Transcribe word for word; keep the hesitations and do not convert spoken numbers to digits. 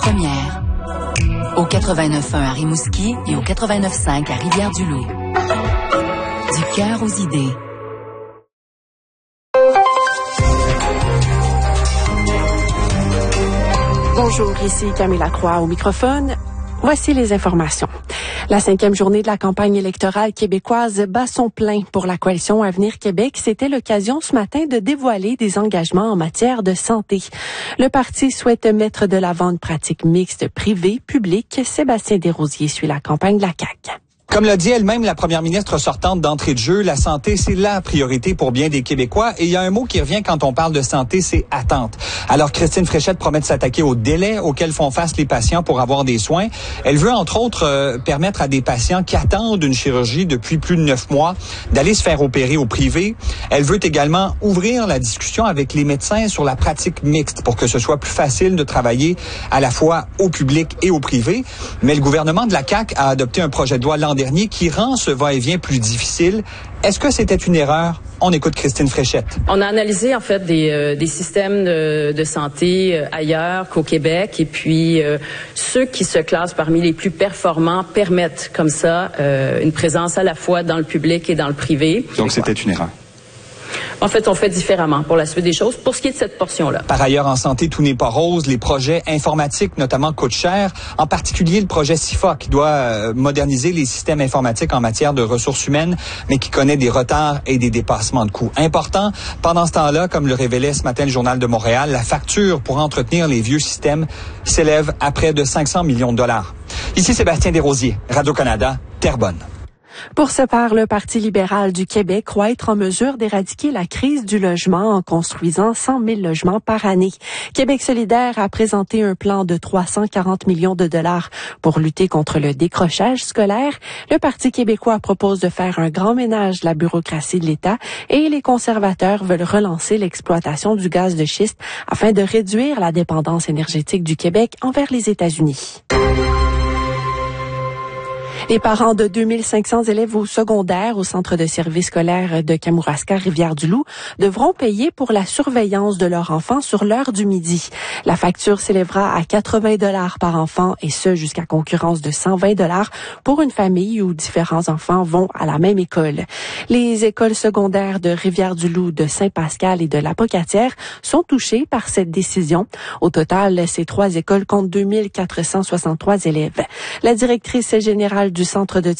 Première. Au quatre-vingt-neuf point un à Rimouski et au quatre-vingt-neuf point cinq à Rivière-du-Loup. Du cœur aux idées. Bonjour, ici Camille Lacroix au microphone. Voici les informations. La cinquième journée de la campagne électorale québécoise bat son plein pour la coalition Avenir Québec. C'était l'occasion ce matin de dévoiler des engagements en matière de santé. Le parti souhaite mettre de l'avant une pratique mixte privée-publique. Sébastien Desrosiers suit la campagne de la C A Q. Comme l'a dit elle-même la première ministre sortante d'entrée de jeu, la santé, c'est la priorité pour bien des Québécois. Et il y a un mot qui revient quand on parle de santé, c'est attente. Alors, Christine Fréchette promet de s'attaquer aux délais auxquels font face les patients pour avoir des soins. Elle veut, entre autres, euh, permettre à des patients qui attendent une chirurgie depuis plus de neuf mois d'aller se faire opérer au privé. Elle veut également ouvrir la discussion avec les médecins sur la pratique mixte pour que ce soit plus facile de travailler à la fois au public et au privé. Mais le gouvernement de la C A Q a adopté un projet de loi l'an dernier qui rend ce va-et-vient plus difficile. Est-ce que c'était une erreur? On écoute Christine Fréchette. On a analysé en fait des, euh, des systèmes de, de santé euh, ailleurs qu'au Québec et puis euh, ceux qui se classent parmi les plus performants permettent comme ça euh, une présence à la fois dans le public et dans le privé. Donc c'était une erreur. En fait, on fait différemment pour la suite des choses, pour ce qui est de cette portion-là. Par ailleurs, en santé, tout n'est pas rose. Les projets informatiques, notamment, coûtent cher. En particulier, le projet SIFA, qui doit euh, moderniser les systèmes informatiques en matière de ressources humaines, mais qui connaît des retards et des dépassements de coûts importants. Pendant ce temps-là, comme le révélait ce matin le Journal de Montréal, la facture pour entretenir les vieux systèmes s'élève à près de cinq cents millions de dollars. Ici Sébastien Desrosiers, Radio-Canada, Terrebonne. Pour sa part, le Parti libéral du Québec croit être en mesure d'éradiquer la crise du logement en construisant cent mille logements par année. Québec solidaire a présenté un plan de trois cent quarante millions de dollars pour lutter contre le décrochage scolaire. Le Parti québécois propose de faire un grand ménage de la bureaucratie de l'État et les conservateurs veulent relancer l'exploitation du gaz de schiste afin de réduire la dépendance énergétique du Québec envers les États-Unis. Les parents de deux mille cinq cents élèves au secondaire au centre de service scolaire de Kamouraska, Rivière-du-Loup, devront payer pour la surveillance de leur enfant sur l'heure du midi. La facture s'élèvera à quatre-vingts dollars par enfant et ce jusqu'à concurrence de cent vingt dollars pour une famille où différents enfants vont à la même école. Les écoles secondaires de Rivière-du-Loup, de Saint-Pascal et de l'Apocatière sont touchées par cette décision. Au total, ces trois écoles comptent deux mille quatre cent soixante-trois élèves. La directrice générale du centre de